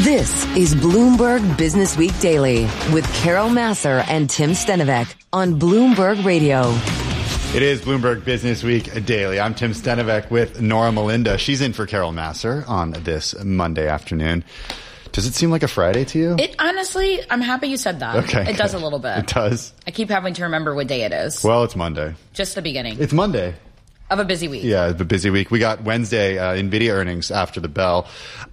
This is Bloomberg Business Week Daily with Carol Massar and Tim Stenovec on Bloomberg Radio. It is Bloomberg Business Week Daily. I'm Tim Stenovec with Nora Melinda. She's in for Carol Massar on this Monday afternoon. Does it seem like a Friday to you? It honestly, I'm happy you said that. Okay. It does a little bit. It does. I keep having to remember what day it is. Well, it's Monday. Just the beginning. It's Monday. Of a busy week. Yeah, the busy week. We got Wednesday NVIDIA earnings after the bell.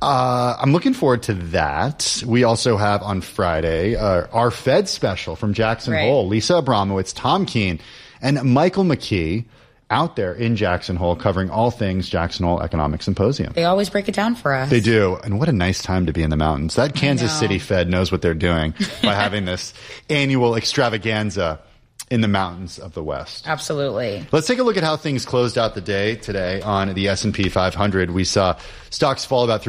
I'm looking forward to that. We also have on Friday our Fed special from Jackson Hole. Lisa Abramowitz, Tom Keene, and Michael McKee out there in Jackson Hole covering all things Jackson Hole Economic Symposium. They always break it down for us. They do. And what a nice time to be in the mountains. That Kansas City Fed knows what they're doing by having this annual extravaganza in the mountains of the West. Absolutely. Let's take a look at how things closed out the day today on the S&P 500. We saw stocks fall about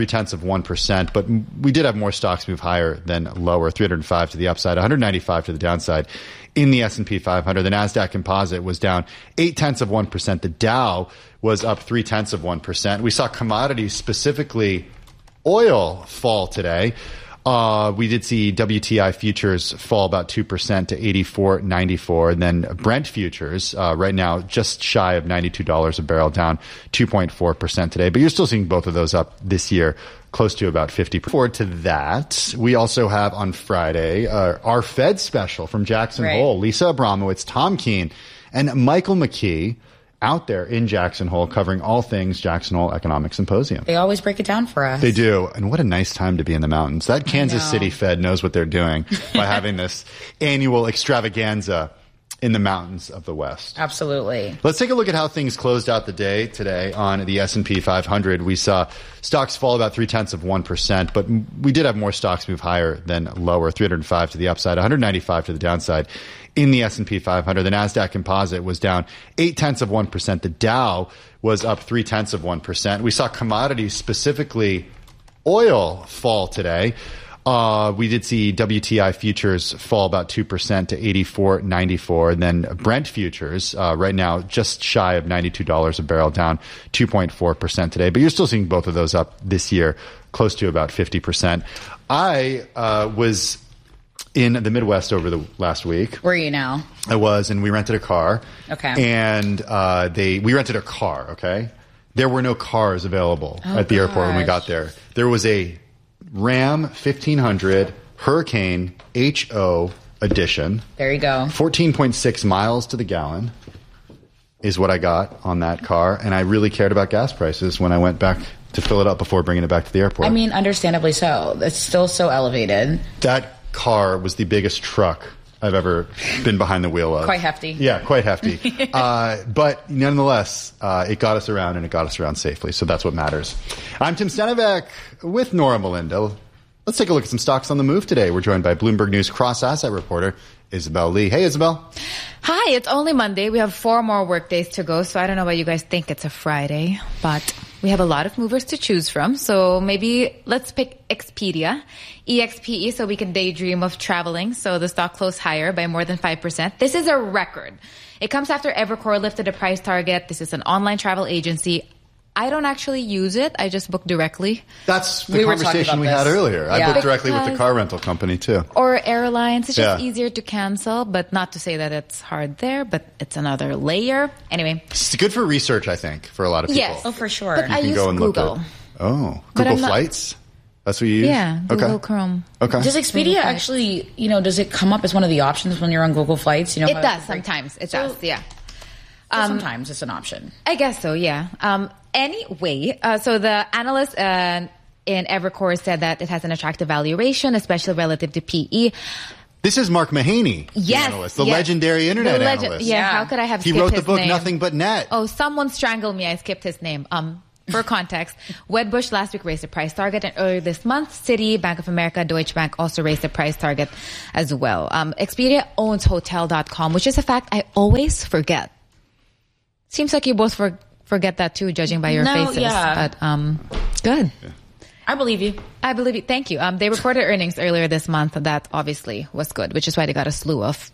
0.3%, but we did have more stocks move higher than lower, 305 to the upside, 195 to the downside in the S&P 500. The NASDAQ composite was down 0.8%. The Dow was up 0.3%. We saw commodities, specifically oil, fall today. We did see WTI futures fall about 2% to 84.94. And then Brent futures right now just shy of $92 a barrel, down 2.4% today. But you're still seeing both of those up this year, close to about 50%. Forward to that, we also have on Friday our Fed special from Jackson Hole. Lisa Abramowitz, Tom Keene, and Michael McKee out there in Jackson Hole covering all things Jackson Hole Economic Symposium. They always break it down for us. They do. And what a nice time to be in the mountains. That Kansas City Fed knows what they're doing by having this annual extravaganza in the mountains of the West. Absolutely. Let's take a look at how things closed out the day today on the S&P 500. We saw stocks fall about 0.3%, but we did have more stocks move higher than lower, 305 to the upside, 195 to the downside in the S&P 500. The NASDAQ composite was down 0.8%. The Dow was up 0.3%. We saw commodities, specifically oil, fall today. We did see WTI futures fall about 2% to 84.94. And then Brent futures right now just shy of $92 a barrel, down 2.4% today. But you're still seeing both of those up this year, close to about 50%. I was in the Midwest over the last week. Where are you now? I was, and we rented a car. Okay. And we rented a car, okay? There were no cars available at the airport when we got there. There was a Ram 1500 Hurricane HO edition. There you go. 14.6 miles to the gallon is what I got on that car. And I really cared about gas prices when I went back to fill it up before bringing it back to the airport. I mean, understandably so. It's still so elevated. That car was the biggest truck I've ever been behind the wheel of. Quite hefty. Yeah, quite hefty. But nonetheless, it got us around, and it got us around safely. So that's what matters. I'm Tim Stenovec with Nora Melinda. Let's take a look at some stocks on the move today. We're joined by Bloomberg News cross-asset reporter Isabel Lee. Hey, Isabel. Hi, it's only Monday. We have 4 more work days to go, so I don't know why you guys think it's a Friday, but we have a lot of movers to choose from. So maybe let's pick Expedia, EXPE, so we can daydream of traveling. So the stock closed higher by more than 5%. This is a record. It comes after Evercore lifted a price target. This is an online travel agency. I don't actually use it. I just book directly. That's the conversation we had earlier. Yeah. I booked directly with the car rental company, too. Or airlines. It's just easier to cancel, but not to say that it's hard there, but it's another layer. Anyway. It's good for research, I think, for a lot of people. Yes. Oh, for sure. But I use Google. Google Flights? That's what you use? Yeah, Google Chrome. Okay. Does Expedia actually, does it come up as one of the options when you're on Google Flights? It does sometimes. It does, yeah. Sometimes it's an option. I guess so, yeah. Anyway, so the analyst in Evercore said that it has an attractive valuation, especially relative to PE. This is Mark Mahaney, the analyst, the legendary internet analyst. Yeah, how could I have skipped his name? He wrote the book name? Nothing But Net. Oh, someone strangled me. I skipped his name. For context, Wedbush last week raised the price target, and earlier this month, Citi, Bank of America, Deutsche Bank also raised the price target as well. Expedia owns Hotel.com, which is a fact I always forget. Seems like you both forget that too, judging by your faces. Yeah. But good. Yeah. I believe you. I believe you. Thank you. They reported earnings earlier this month that obviously was good, which is why they got a slew of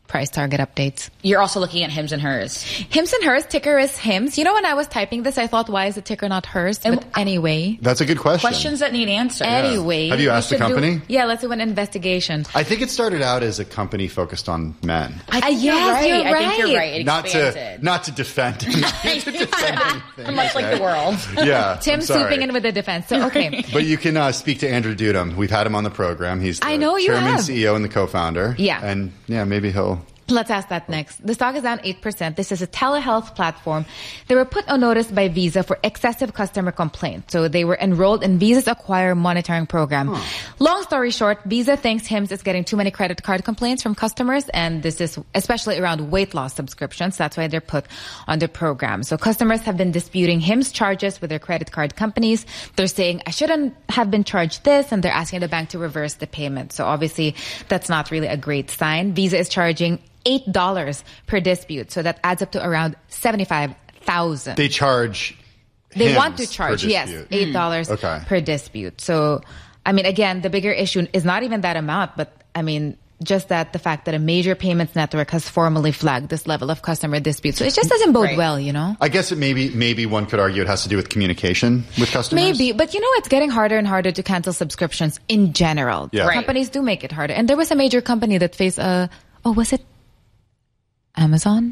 price target updates. You're also looking at Hims and Hers. Hims and Hers, ticker is Hims. You know, when I was typing this, I thought, why is the ticker not Hers? But anyway. That's a good question. Questions that need answers. Anyway. Have you asked the company? Let's do an investigation. I think it started out as a company focused on men. I think you're right. I think you're right. It expanded. Not to defend anything. Much like the world. Yeah. Tim swooping in with the defense. So, okay. But you can speak to Andrew Dudum. We've had him on the program. He's the chairman, CEO, and the co-founder. Yeah. And maybe he'll... Let's ask that next. The stock is down 8%. This is a telehealth platform. They were put on notice by Visa for excessive customer complaints. So they were enrolled in Visa's Acquire monitoring program. Long story short, Visa thinks Hims is getting too many credit card complaints from customers, and this is especially around weight loss subscriptions. That's why they're put on the program. So customers have been disputing Hims charges with their credit card companies. They're saying, I shouldn't have been charged this, and they're asking the bank to reverse the payment. So obviously, that's not really a great sign. Visa is charging $8 per dispute. So that adds up to around $75,000. They charge They want to charge, yes, $8 per dispute. So, I mean, again, the bigger issue is not even that amount, but I mean, just that the fact that a major payments network has formally flagged this level of customer disputes. So it just doesn't bode well, you know? I guess maybe one could argue it has to do with communication with customers. Maybe, but you know, it's getting harder and harder to cancel subscriptions in general. Yeah. Companies do make it harder. And there was a major company that faced was it Amazon?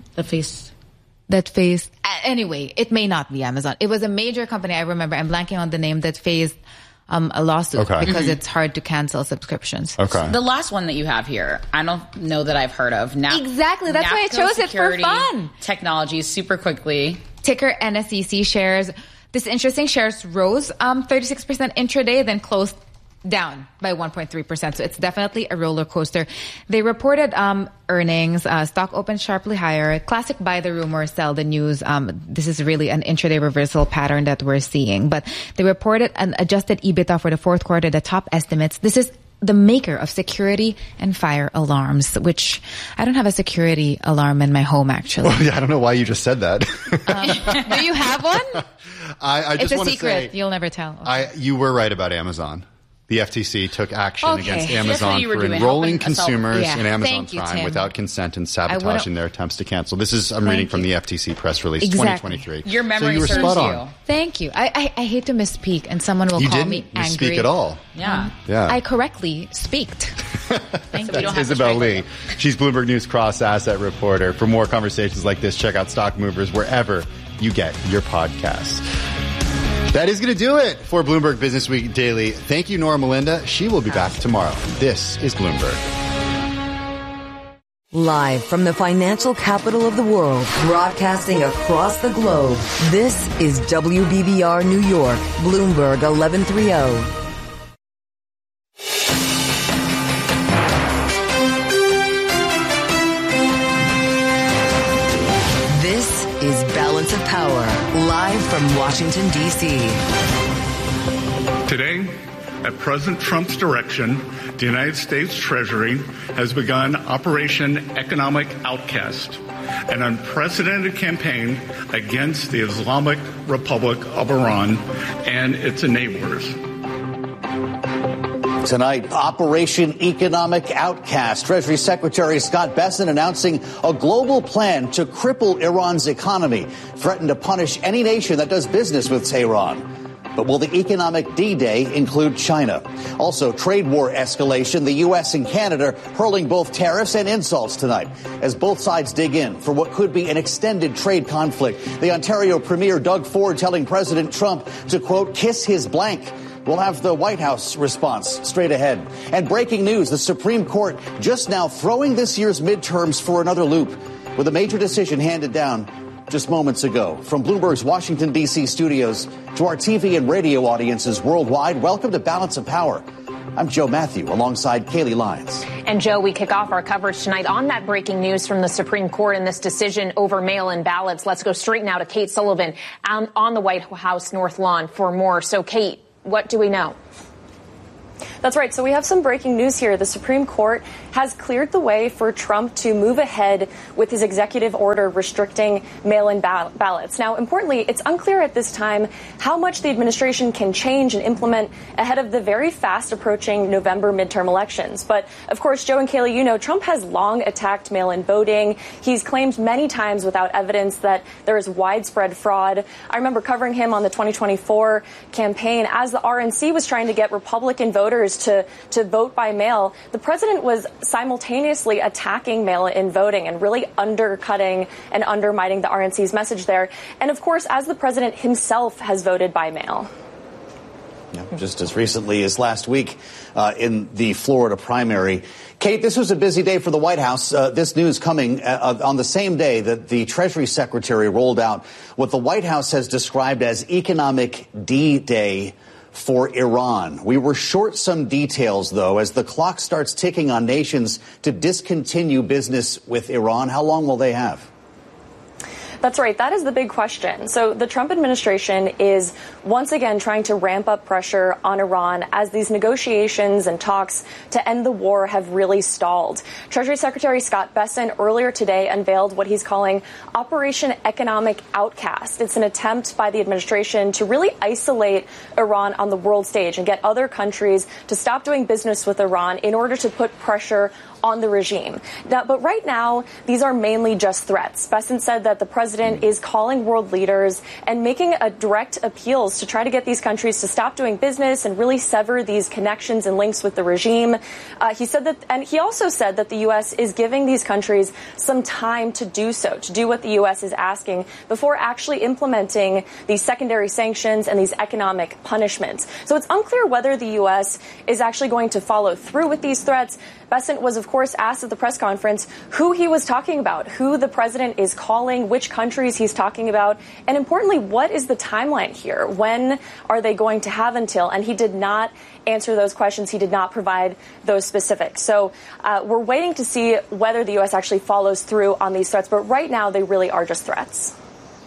Anyway, it may not be Amazon. It was a major company. I remember, I'm blanking on the name, that faced a lawsuit because it's hard to cancel subscriptions. Okay. The last one that you have here, I don't know that I've heard of. Exactly. That's why I chose it for fun. Technologies, super quickly. Ticker NSEC shares. This interesting, shares rose 36% intraday, then closed down by 1.3%. So it's definitely a roller coaster. They reported earnings. Stock opened sharply higher. Classic buy the rumor, sell the news. This is really an intraday reversal pattern that we're seeing. But they reported an adjusted EBITDA for the fourth quarter, the top estimates. This is the maker of security and fire alarms, which I don't have a security alarm in my home, actually. Well, yeah, I don't know why you just said that. Do you have one? I just want to say, it's a secret. You'll never tell. Okay. You were right about Amazon. The FTC took action against Amazon for enrolling consumers in Amazon Prime without consent and sabotaging their attempts to cancel. I'm reading from the FTC press release 2023. Your memory serves spot on. Thank you. I hate to misspeak, and someone will call me angry. You didn't misspeak at all. Yeah. I correctly speaked. Thank you. That's Isabel Lee. She's Bloomberg News cross-asset reporter. For more conversations like this, check out Stock Movers wherever you get your podcasts. That is going to do it for Bloomberg Business Week Daily. Thank you, Nora Melinda. She will be back tomorrow. This is Bloomberg. Live from the financial capital of the world, broadcasting across the globe, this is WBBR New York, Bloomberg 1130. Is Balance of Power, live from Washington, D.C. Today, at President Trump's direction, the United States Treasury has begun Operation Economic Outcast, an unprecedented campaign against the Islamic Republic of Iran and its enablers. Tonight, Operation Economic Outcast. Treasury Secretary Scott Bessent announcing a global plan to cripple Iran's economy, threatened to punish any nation that does business with Tehran. But will the economic D-Day include China? Also, trade war escalation, the U.S. and Canada hurling both tariffs and insults tonight as both sides dig in for what could be an extended trade conflict. The Ontario Premier Doug Ford telling President Trump to, quote, kiss his blank. We'll have the White House response straight ahead. And breaking news, the Supreme Court just now throwing this year's midterms for another loop with a major decision handed down just moments ago. From Bloomberg's Washington, D.C. studios to our TV and radio audiences worldwide, welcome to Balance of Power. I'm Joe Matthew alongside Kaylee Lyons. And Joe, we kick off our coverage tonight on that breaking news from the Supreme Court and this decision over mail-in ballots. Let's go straight now to Kate Sullivan on the White House North Lawn for more. So, Kate, what do we know? That's right. So we have some breaking news here. The Supreme Court has cleared the way for Trump to move ahead with his executive order restricting mail-in ballots. Now, importantly, it's unclear at this time how much the administration can change and implement ahead of the very fast approaching November midterm elections. But, of course, Joe and Kaylee, you know, Trump has long attacked mail-in voting. He's claimed many times without evidence that there is widespread fraud. I remember covering him on the 2024 campaign as the RNC was trying to get Republican voters to vote by mail. The president was simultaneously attacking mail-in voting and really undercutting and undermining the RNC's message there. And of course, as the president himself has voted by mail. Yeah, just as recently as last week in the Florida primary. Kate, this was a busy day for the White House. This news coming on the same day that the Treasury Secretary rolled out what the White House has described as economic D-Day for Iran. We were short some details, though, as the clock starts ticking on nations to discontinue business with Iran. How long will they have? That's right. That is the big question. So the Trump administration is once again trying to ramp up pressure on Iran as these negotiations and talks to end the war have really stalled. Treasury Secretary Scott Bessent earlier today unveiled what he's calling Operation Economic Outcast. It's an attempt by the administration to really isolate Iran on the world stage and get other countries to stop doing business with Iran in order to put pressure on the regime. But right now, these are mainly just threats. Bessent said that the president is calling world leaders and making a direct appeals to try to get these countries to stop doing business and really sever these connections and links with the regime. He said that, and he also said that the U.S. is giving these countries some time to do so, to do what the U.S. is asking before actually implementing these secondary sanctions and these economic punishments. So it's unclear whether the U.S. is actually going to follow through with these threats. Bessent was, of course, asked at the press conference who he was talking about, who the president is calling, which countries he's talking about, and importantly, what is the timeline here? When are they going to have until? And he did not answer those questions. He did not provide those specifics. So we're waiting to see whether the U.S. actually follows through on these threats. But right now, they really are just threats.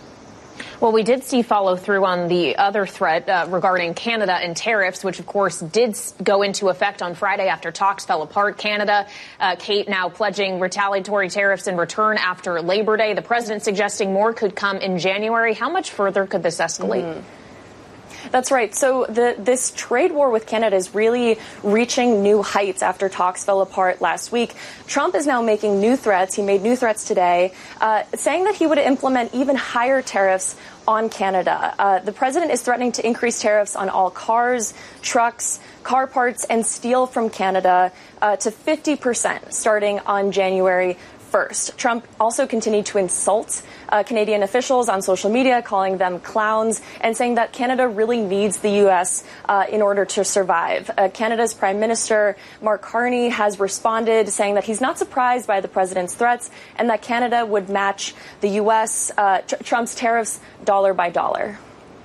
Well, we did see follow through on the other threat regarding Canada and tariffs, which, of course, did go into effect on Friday after talks fell apart. Canada, Kate, now pledging retaliatory tariffs in return after Labor Day. The president suggesting more could come in January. How much further could this escalate? That's right. So this trade war with Canada is really reaching new heights after talks fell apart last week. Trump is now making new threats. He made new threats today, saying that he would implement even higher tariffs on Canada. The president is threatening to increase tariffs on all cars, trucks, car parts, and steel from Canada to 50% starting on January 1st. Trump also continued to insult Canadian officials on social media, calling them clowns and saying that Canada really needs the U.S. In order to survive. Canada's Prime Minister Mark Carney has responded, saying that he's not surprised by the president's threats and that Canada would match the U.S. Trump's tariffs dollar by dollar.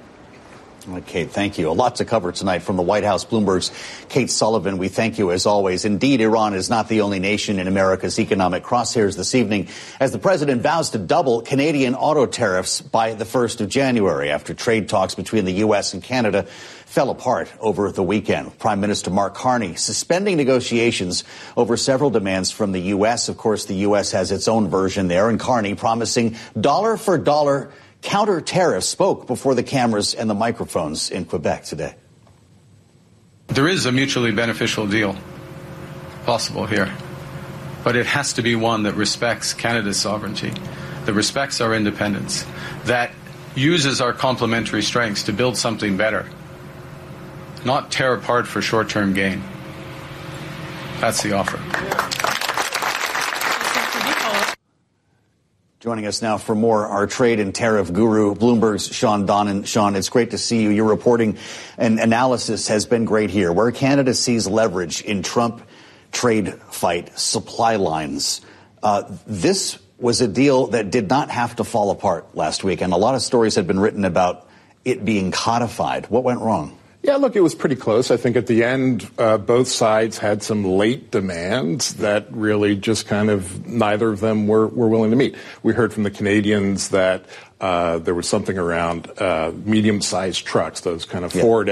Okay, thank you. A lot to cover tonight from the White House. Bloomberg's Kate Sullivan, we thank you as always. Indeed, Iran is not the only nation in America's economic crosshairs this evening as the president vows to double Canadian auto tariffs by the 1st of January after trade talks between the U.S. and Canada fell apart over the weekend. Prime Minister Mark Carney suspending negotiations over several demands from the U.S. Of course, the U.S. has its own version there, and Carney promising dollar for dollar counter tariffs spoke before the cameras and the microphones in Quebec today. There is a mutually beneficial deal possible here, but it has to be one that respects Canada's sovereignty, that respects our independence, that uses our complementary strengths to build something better, not tear apart for short-term gain. That's the offer. Joining us now for more, our trade and tariff guru, Bloomberg's Sean Donnan. Sean, it's great to see you. Your reporting and analysis has been great here. Where Canada sees leverage in Trump trade fight, supply lines. This was a deal that did not have to fall apart last week, and a lot of stories had been written about it being codified. What went wrong? Yeah, look, it was pretty close. I think at the end, both sides had some late demands that really just kind of neither of them were willing to meet. We heard from the Canadians that there was something around medium-sized trucks, those kind of Ford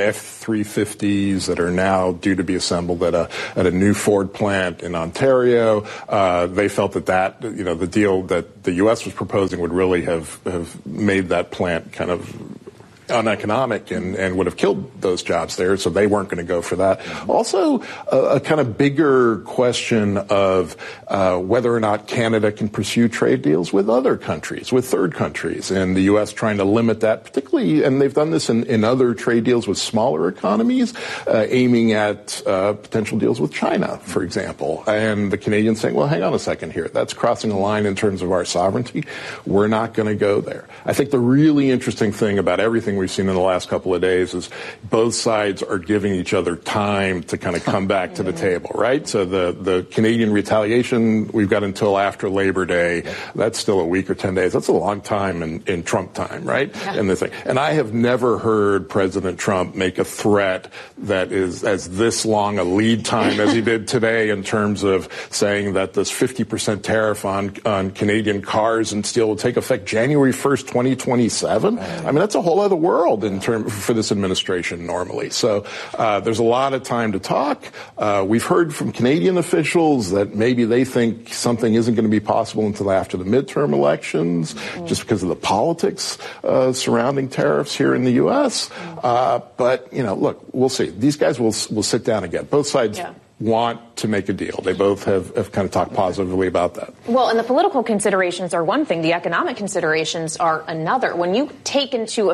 F-350s that are now due to be assembled at a new Ford plant in Ontario. They felt that the deal that the U.S. was proposing would really have made that plant kind of uneconomic and would have killed those jobs there, so they weren't going to go for that. Also, a kind of bigger question of whether or not Canada can pursue trade deals with other countries, with third countries, and the U.S. trying to limit that, particularly, and they've done this in other trade deals with smaller economies, aiming at potential deals with China, for example. And the Canadians saying, well, hang on a second here. That's crossing a line in terms of our sovereignty. We're not going to go there. I think the really interesting thing about everything we've seen in the last couple of days is both sides are giving each other time to kind of come back to the table, right? So the Canadian retaliation, we've got until after Labor Day. That's still a week or 10 days. That's a long time in Trump time, right? And I have never heard President Trump make a threat that is as this long a lead time as he did today in terms of saying that this 50% tariff on Canadian cars and steel will take effect January 1st, 2027. I mean, that's a whole other world for this administration normally. So there's a lot of time to talk. We've heard from Canadian officials that maybe they think something isn't going to be possible until after the midterm elections, just because of the politics surrounding tariffs here in the U.S. But, look, we'll see. These guys will sit down again. Both sides want to make a deal. They both have kind of talked positively about that. Well, and the political considerations are one thing. The economic considerations are another. When you take into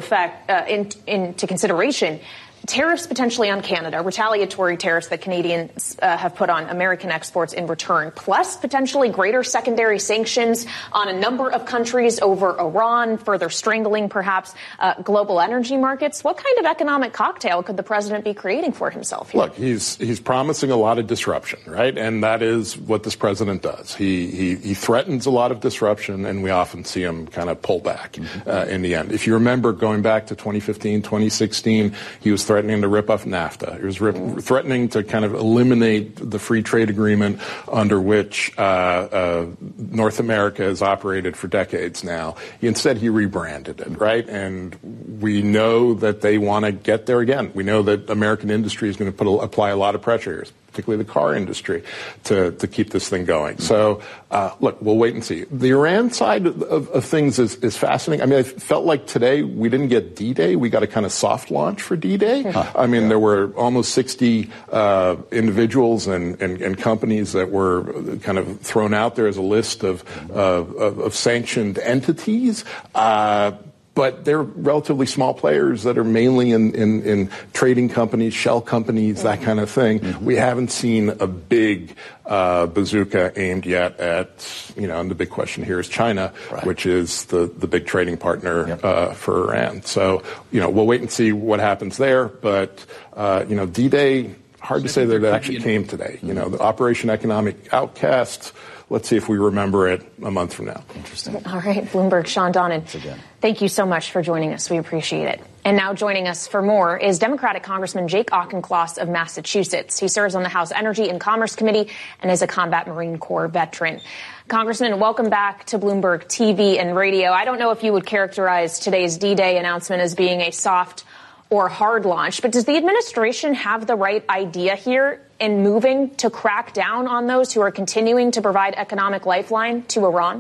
consideration tariffs potentially on Canada, retaliatory tariffs that Canadians have put on American exports in return, plus potentially greater secondary sanctions on a number of countries over Iran, further strangling perhaps global energy markets. What kind of economic cocktail could the president be creating for himself here? Look, he's promising a lot of disruption, right? And that is what this president does. He threatens a lot of disruption, and we often see him kind of pull back in the end. If you remember going back to 2015, 2016, he was threatening to rip off NAFTA. He was threatening to kind of eliminate the free trade agreement under which North America has operated for decades now. Instead, he rebranded it, right? And we know that they want to get there again. We know that American industry is going to apply a lot of pressure here, particularly the car industry, to keep this thing going. So, look, we'll wait and see. The Iran side of things is fascinating. I mean, I felt like today we didn't get D-Day. We got a kind of soft launch for D-Day. I mean, there were almost 60 individuals and companies that were kind of thrown out there as a list of sanctioned entities. But they're relatively small players that are mainly in trading companies, shell companies, that kind of thing. We haven't seen a big bazooka aimed yet at, and the big question here is China, which is the big trading partner for Iran. So, we'll wait and see what happens there. But, D-Day, hard to say that it actually came today. The Operation Economic Outcast. Let's see if we remember it a month from now. Interesting. All right, Bloomberg, Sean Donnan, thank you so much for joining us. We appreciate it. And now joining us for more is Democratic Congressman Jake Auchincloss of Massachusetts. He serves on the House Energy and Commerce Committee and is a combat Marine Corps veteran. Congressman, welcome back to Bloomberg TV and radio. I don't know if you would characterize today's D-Day announcement as being a soft or hard launch, but does the administration have the right idea here in moving to crack down on those who are continuing to provide economic lifeline to Iran?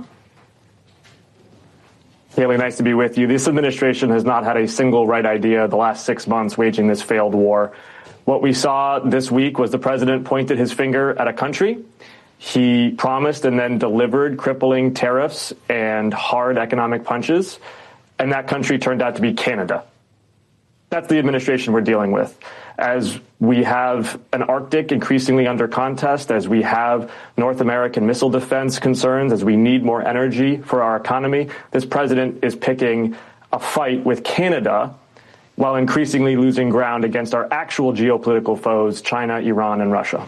Haley, nice to be with you. This administration has not had a single right idea the last 6 months waging this failed war. What we saw this week was the president pointed his finger at a country. He promised and then delivered crippling tariffs and hard economic punches, and that country turned out to be Canada. That's the administration we're dealing with. As we have an Arctic increasingly under contest, as we have North American missile defense concerns, as we need more energy for our economy, this president is picking a fight with Canada while increasingly losing ground against our actual geopolitical foes, China, Iran, and Russia.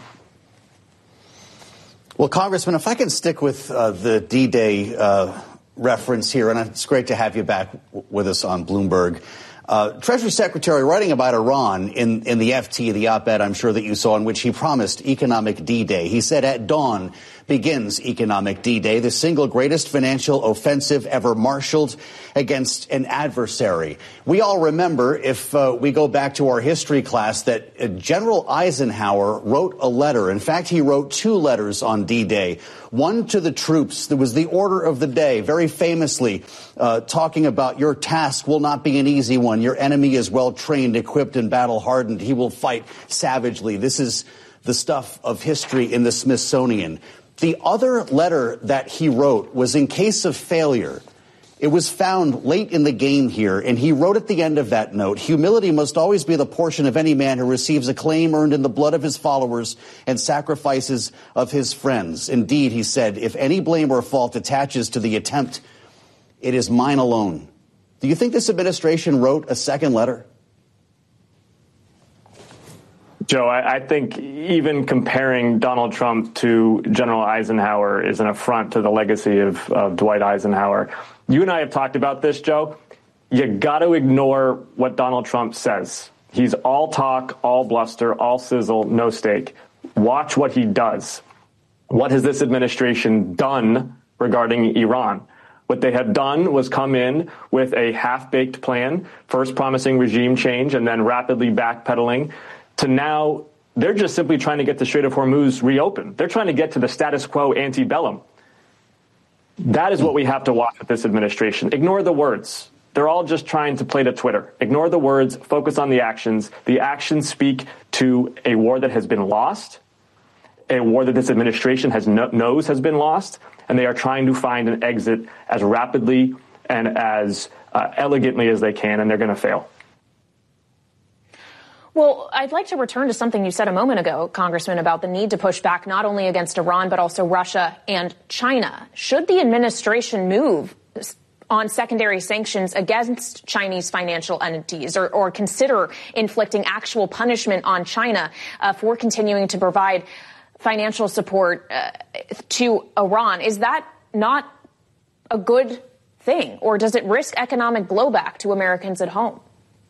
Well, Congressman, if I can stick with the D-Day reference here, and it's great to have you back with us on Bloomberg. Treasury Secretary writing about Iran in the FT, the op-ed I'm sure that you saw, in which he promised economic D-Day. He said at dawn begins economic D-Day, the single greatest financial offensive ever marshaled against an adversary. We all remember, if we go back to our history class, that General Eisenhower wrote a letter. In fact, he wrote 2 letters on D-Day. One to the troops. There was the order of the day, very famously talking about your task will not be an easy one. Your enemy is well trained, equipped, and battle hardened. He will fight savagely. This is the stuff of history in the Smithsonian. The other letter that he wrote was in case of failure. It was found late in the game here, and he wrote at the end of that note, humility must always be the portion of any man who receives a claim earned in the blood of his followers and sacrifices of his friends. Indeed, he said, if any blame or fault attaches to the attempt, it is mine alone. Do you think this administration wrote a second letter? Joe, I think even comparing Donald Trump to General Eisenhower is an affront to the legacy of Dwight Eisenhower. You and I have talked about this, Joe. You got to ignore what Donald Trump says. He's all talk, all bluster, all sizzle, no steak. Watch what he does. What has this administration done regarding Iran? What they have done was come in with a half-baked plan, first promising regime change and then rapidly backpedaling to now they're just simply trying to get the Strait of Hormuz reopened. They're trying to get to the status quo antebellum. That is what we have to watch with this administration. Ignore the words. They're all just trying to play to Twitter. Ignore the words, focus on the actions. The actions speak to a war that has been lost, a war that this administration knows has been lost, and they are trying to find an exit as rapidly and as elegantly as they can, and they're going to fail. Well, I'd like to return to something you said a moment ago, Congressman, about the need to push back not only against Iran, but also Russia and China. Should the administration move on secondary sanctions against Chinese financial entities or consider inflicting actual punishment on China for continuing to provide financial support to Iran? Is that not a good thing, or does it risk economic blowback to Americans at home?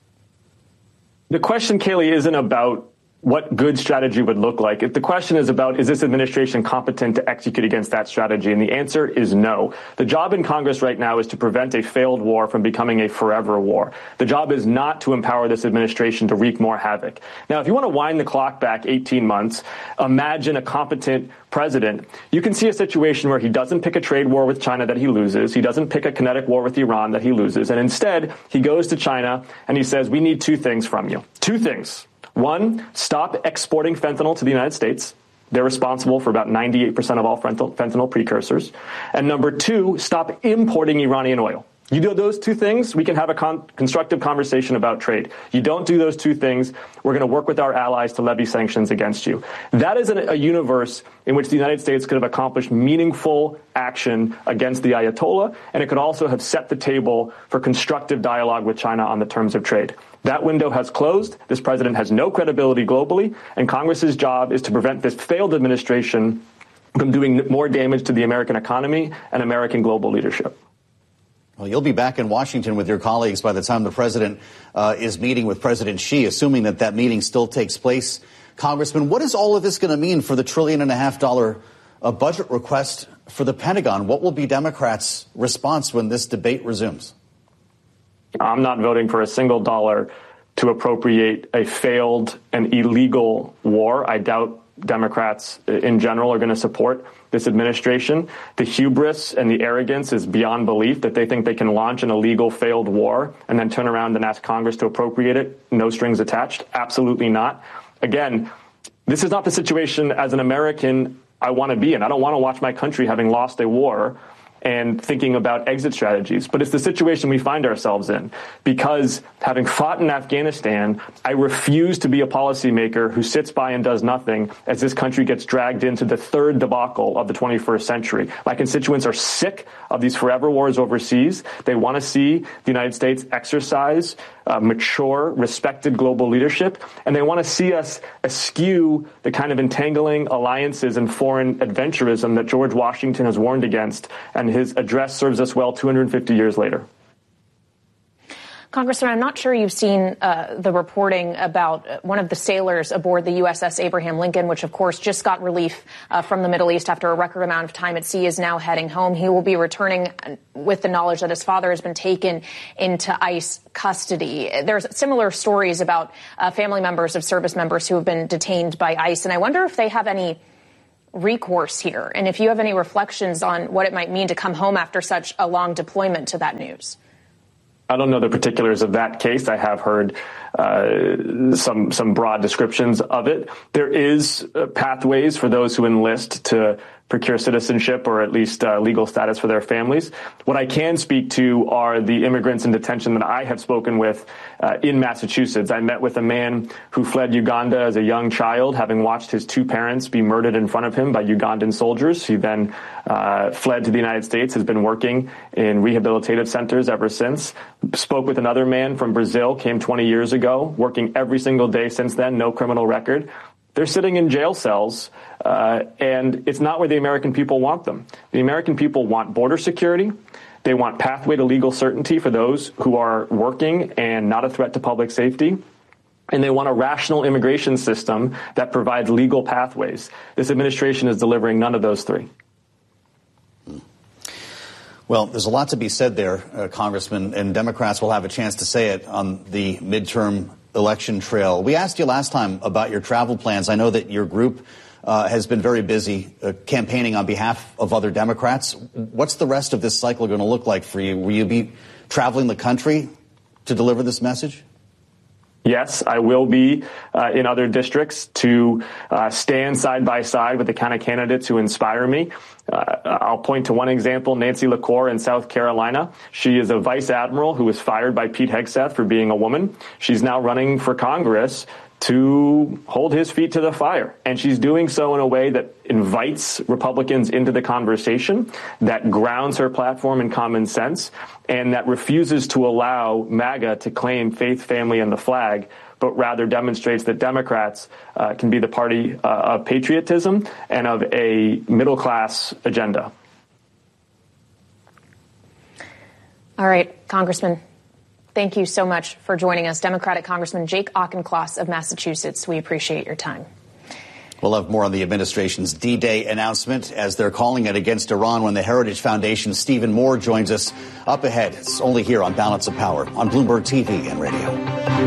The question, Kayleigh, isn't about what good strategy would look like. If the question is about, is this administration competent to execute against that strategy? And the answer is no. The job in Congress right now is to prevent a failed war from becoming a forever war. The job is not to empower this administration to wreak more havoc. Now, if you want to wind the clock back 18 months, imagine a competent president. You can see a situation where he doesn't pick a trade war with China that he loses. He doesn't pick a kinetic war with Iran that he loses. And instead, he goes to China and he says, we need 2 things from you. 2 things. 1, stop exporting fentanyl to the United States. They're responsible for about 98% of all fentanyl precursors. And number 2, stop importing Iranian oil. You do those 2 things, we can have a constructive conversation about trade. You don't do those 2 things, we're going to work with our allies to levy sanctions against you. That is a universe in which the United States could have accomplished meaningful action against the Ayatollah, and it could also have set the table for constructive dialogue with China on the terms of trade. That window has closed. This president has no credibility globally, and Congress's job is to prevent this failed administration from doing more damage to the American economy and American global leadership. Well, you'll be back in Washington with your colleagues by the time the president is meeting with President Xi, assuming that meeting still takes place. Congressman, what is all of this going to mean for the $1.5 trillion budget request for the Pentagon? What will be Democrats' response when this debate resumes? I'm not voting for a single dollar to appropriate a failed and illegal war. I doubt Democrats in general are going to support this administration. The hubris and the arrogance is beyond belief that they think they can launch an illegal failed war and then turn around and ask Congress to appropriate it. No strings attached. Absolutely not. Again, this is not the situation as an American I want to be in. I don't want to watch my country having lost a war and thinking about exit strategies. But it's the situation we find ourselves in. Because having fought in Afghanistan, I refuse to be a policymaker who sits by and does nothing as this country gets dragged into the 3rd debacle of the 21st century. My constituents are sick of these forever wars overseas. They want to see the United States exercise mature, respected global leadership, and they want to see us eschew the kind of entangling alliances and foreign adventurism that George Washington has warned against, and his address serves us well 250 years later. Congressman, I'm not sure you've seen the reporting about one of the sailors aboard the USS Abraham Lincoln, which, of course, just got relief from the Middle East after a record amount of time at sea, is now heading home. He will be returning with the knowledge that his father has been taken into ICE custody. There's similar stories about family members of service members who have been detained by ICE, and I wonder if they have any recourse here, and if you have any reflections on what it might mean to come home after such a long deployment to that news. I don't know the particulars of that case. I have heard some broad descriptions of it. There is pathways for those who enlist to procure citizenship or at least legal status for their families. What I can speak to are the immigrants in detention that I have spoken with in Massachusetts. I met with a man who fled Uganda as a young child, having watched his two parents be murdered in front of him by Ugandan soldiers. He then fled to the United States, has been working in rehabilitative centers ever since. Spoke with another man from Brazil, came 20 years ago, working every single day since then, no criminal record. They're sitting in jail cells, and it's not where the American people want them. The American people want border security. They want pathway to legal certainty for those who are working and not a threat to public safety. And they want a rational immigration system that provides legal pathways. This administration is delivering none of those three. Well, there's a lot to be said there, Congressman, and Democrats will have a chance to say it on the midterm election trail. We asked you last time about your travel plans. I know that your group has been very busy campaigning on behalf of other Democrats. What's the rest of this cycle going to look like for you? Will you be traveling the country to deliver this message? Yes, I will be in other districts to stand side by side with the kind of candidates who inspire me. I'll point to one example, Nancy LaCour in South Carolina. She is a vice admiral who was fired by Pete Hegseth for being a woman. She's now running for Congress to hold his feet to the fire. And she's doing so in a way that invites Republicans into the conversation, that grounds her platform in common sense, and that refuses to allow MAGA to claim faith, family, and the flag, but rather demonstrates that Democrats can be the party of patriotism and of a middle-class agenda. All right, Congressman, thank you so much for joining us. Democratic Congressman Jake Auchincloss of Massachusetts, we appreciate your time. We'll have more on the administration's D-Day announcement, as they're calling it, against Iran, when the Heritage Foundation's Stephen Moore joins us up ahead. It's only here on Balance of Power on Bloomberg TV and radio.